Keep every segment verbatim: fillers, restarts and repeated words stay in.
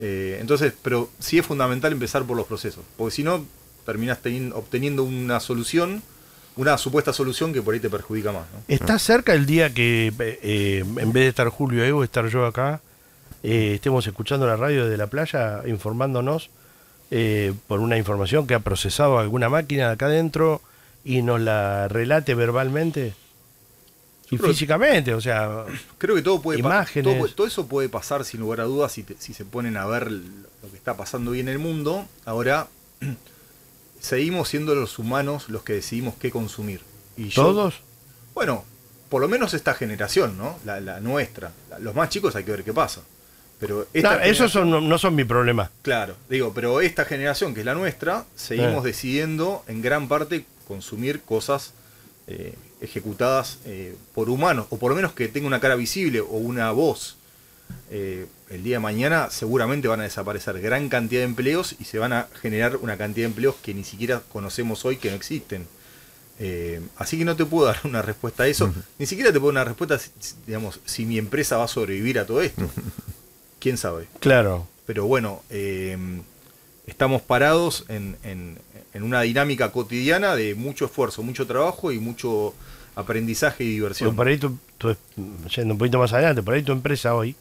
Eh, entonces, pero sí es fundamental empezar por los procesos, porque si no, terminás teniendo, obteniendo una solución, una supuesta solución que por ahí te perjudica más, ¿no? ¿Está cerca el día que, eh, en vez de estar Julio Evo, estar yo acá, eh, estemos escuchando la radio de la playa, informándonos eh, por una información que ha procesado alguna máquina acá adentro y nos la relate verbalmente y creo, físicamente? O sea, creo que todo puede imágenes. todo, todo eso puede pasar sin lugar a dudas si, te, si se ponen a ver lo que está pasando hoy en el mundo. Ahora, seguimos siendo los humanos los que decidimos qué consumir. Y yo, ¿Todos? Bueno, por lo menos esta generación, ¿no? La, la nuestra. Los más chicos hay que ver qué pasa. Pero esta No, esos son, no son mi problema. Claro, digo, pero esta generación que es la nuestra, seguimos Eh. decidiendo en gran parte consumir cosas eh, ejecutadas eh, por humanos, o por lo menos que tenga una cara visible o una voz. Eh, el día de mañana seguramente van a desaparecer gran cantidad de empleos y se van a generar una cantidad de empleos que ni siquiera conocemos hoy, que no existen. Eh, así que no te puedo dar una respuesta a eso, uh-huh. Ni siquiera te puedo dar una respuesta, digamos, si mi empresa va a sobrevivir a todo esto. ¿Quién sabe? Claro. Pero bueno, eh, estamos parados en, en, en una dinámica cotidiana de mucho esfuerzo, mucho trabajo y mucho aprendizaje y diversión. Pero por ahí, tu, tu, yendo un poquito más adelante, por ahí tu empresa hoy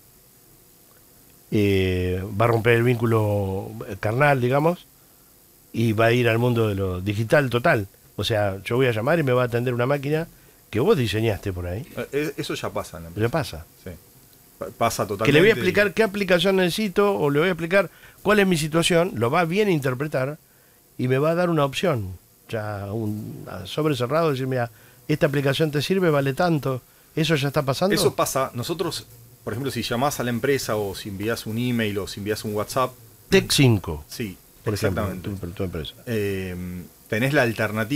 eh, va a romper el vínculo carnal, digamos, y va a ir al mundo de lo digital total. O sea, yo voy a llamar y me va a atender una máquina que vos diseñaste por ahí. Eso ya pasa en la empresa. ¿Le pasa? Sí. Pasa totalmente. Que le voy a explicar qué aplicación necesito o le voy a explicar cuál es mi situación, lo va a bien interpretar y me va a dar una opción. Ya un sobre cerrado, decir, mira, esta aplicación te sirve, vale tanto. ¿Eso ya está pasando? Eso pasa. Nosotros, por ejemplo, si llamás a la empresa o si envías un email o si envías un WhatsApp. Tec cinco. Sí, por exactamente. ejemplo, tu, tu empresa. Eh, tenés la alternativa.